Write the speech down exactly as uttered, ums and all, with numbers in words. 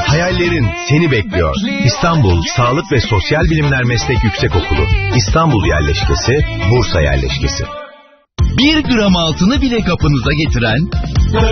Hayallerin seni bekliyor. İstanbul Sağlık ve Sosyal Bilimler Meslek Yüksekokulu. İstanbul yerleşkesi, Bursa yerleşkesi. Bir gram altını bile kapınıza getiren